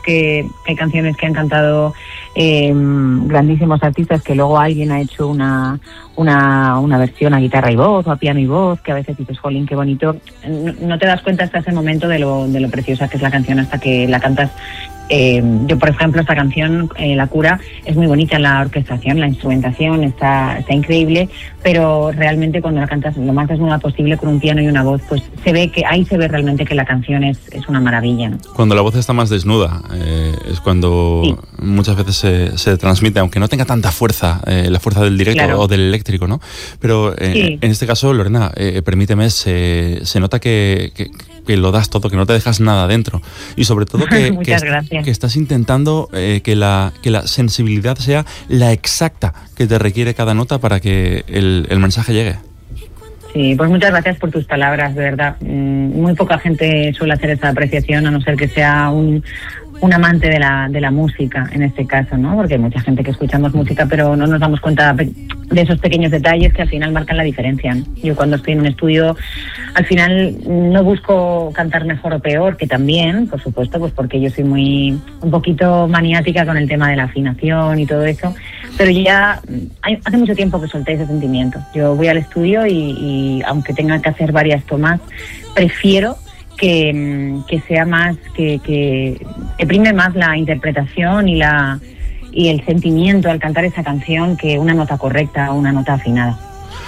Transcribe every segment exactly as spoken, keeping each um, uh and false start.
que hay canciones que han cantado eh, grandísimos artistas que luego alguien ha hecho una, una, una versión a guitarra y voz o a piano y voz, que a veces dices, jolín, qué bonito. No, no te das cuenta hasta ese momento de lo, de lo preciosa que es la canción hasta que la cantas. Eh, yo, por ejemplo, esta canción, eh, La Cura, es muy bonita en la orquestación, la instrumentación está, está increíble, pero realmente cuando la cantas lo más desnuda posible con un piano y una voz, pues se ve que ahí se ve realmente que la canción es, es una maravilla, ¿no? Cuando la voz está más desnuda, eh, es cuando sí. muchas veces se, se transmite, aunque no tenga tanta fuerza, eh, la fuerza del directo claro. o del eléctrico, ¿no? Pero eh, sí. en este caso, Lorena, eh, permíteme, se, se nota que, que, que lo das todo, que no te dejas nada dentro. Y sobre todo que, Muchas que, gracias. que estás intentando eh, que, la, que la sensibilidad sea la exacta que te requiere cada nota para que el, el mensaje llegue. Sí, pues muchas gracias por tus palabras, de verdad. Muy poca gente suele hacer esa apreciación, a no ser que sea un, un amante de la, de la música, en este caso, ¿no? Porque hay mucha gente que escuchamos música, pero no nos damos cuenta de esos pequeños detalles que al final marcan la diferencia, ¿no? Yo cuando estoy en un estudio, al final no busco cantar mejor o peor, que también, por supuesto, pues porque yo soy muy un poquito maniática con el tema de la afinación y todo eso, pero ya hay, hace mucho tiempo que solté ese sentimiento. Yo voy al estudio y, y aunque tenga que hacer varias tomas, prefiero que, que sea más, que, que, que prime más la interpretación y la y el sentimiento al cantar esa canción que una nota correcta o una nota afinada.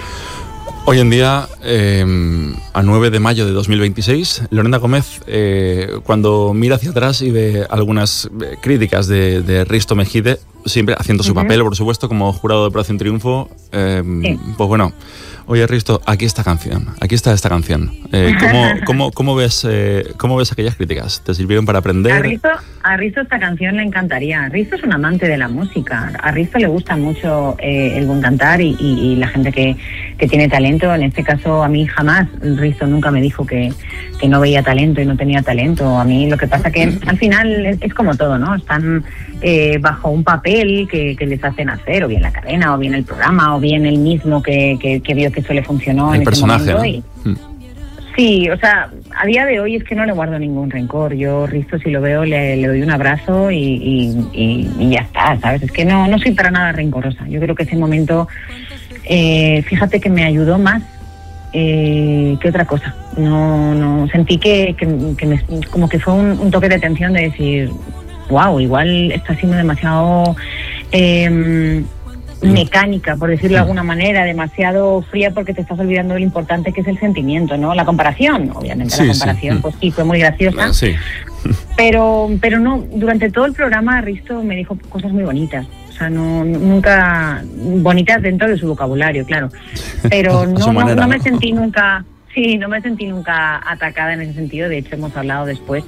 Hoy en día, eh, a nueve de mayo de dos mil veintiséis, Lorena Gómez, eh, cuando mira hacia atrás y ve algunas críticas de, de Risto Mejide, siempre haciendo su uh-huh. papel, por supuesto, como jurado de Operación Triunfo, eh, sí. pues bueno, oye Risto, aquí está canción, aquí está esta canción. Eh, ¿cómo, cómo, cómo, ves, eh, ¿Cómo ves aquellas críticas? ¿Te sirvieron para aprender? A Risto, a Risto esta canción le encantaría. Risto es un amante de la música. A Risto le gusta mucho eh, el buen cantar y, y, y la gente que, que tiene talento. En este caso, a mí jamás Risto nunca me dijo que, que no veía talento y no tenía talento. A mí lo que pasa que al final es, es como todo, ¿no? Están eh, bajo un papel que, que les hacen hacer, o bien la cadena, o bien el programa, o bien el mismo que, que, que vio que eso le funcionó el en personaje, ese momento. ¿no? Y, sí, o sea, a día de hoy es que no le guardo ningún rencor. Yo, Risto, si lo veo, le, le doy un abrazo y, y, y, y ya está, ¿sabes? Es que no, no soy para nada rencorosa. Yo creo que ese momento, eh, fíjate que me ayudó más eh, que otra cosa. No, no sentí que, que, que me, como que fue un, un toque de atención de decir, wow, igual está siendo demasiado eh, mecánica, por decirlo de alguna manera, demasiado fría porque te estás olvidando de lo importante que es el sentimiento, ¿no? La comparación, obviamente, sí, la comparación, sí. pues sí, fue muy graciosa. Sí. Pero, pero no, durante todo el programa Risto me dijo cosas muy bonitas. O sea, no, nunca, bonitas dentro de su vocabulario, claro. Pero no, manera, no, no me sentí nunca, sí, no me sentí nunca atacada en ese sentido. De hecho, hemos hablado después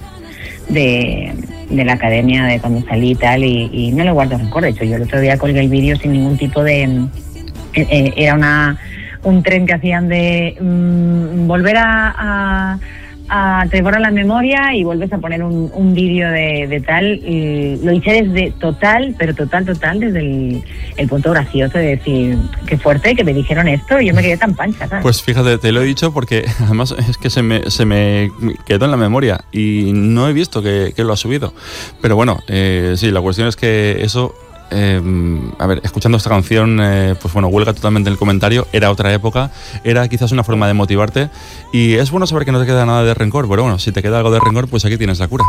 de, de la academia, de cuando salí y tal, y, y no le guardo rencor. De hecho, yo el otro día colgué el vídeo sin ningún tipo de... Eh, eh, era una un tren que hacían de mmm, volver a... a a te borra la memoria y vuelves a poner un, un vídeo de, de tal, y lo hice desde total, pero total, total, desde el, el punto gracioso de decir, qué fuerte que me dijeron esto y yo me quedé tan pancha, ¿sabes? Pues fíjate, te lo he dicho porque además es que se me, se me quedó en la memoria y no he visto que, que lo ha subido. Pero bueno, eh, sí, la cuestión es que eso... Eh, a ver, escuchando esta canción, eh, pues bueno, huelga totalmente en el comentario. Era otra época, era quizás una forma de motivarte. Y es bueno saber que no te queda nada de rencor. Pero bueno, si te queda algo de rencor, pues aquí tienes la cura.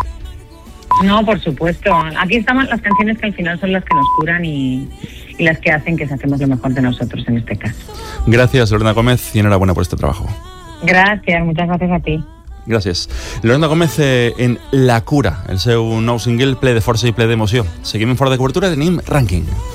No, por supuesto. Aquí están las canciones que al final son las que nos curan y, y las que hacen que saquemos lo mejor de nosotros en este caso. Gracias, Lorena Gómez, y enhorabuena por este trabajo. Gracias, muchas gracias a ti. Gràcies. Lorena Gómez eh, en La Cura, el seu nou single ple de força i ple d'emoció. Seguim en fora de cobertura, tenim rànquing.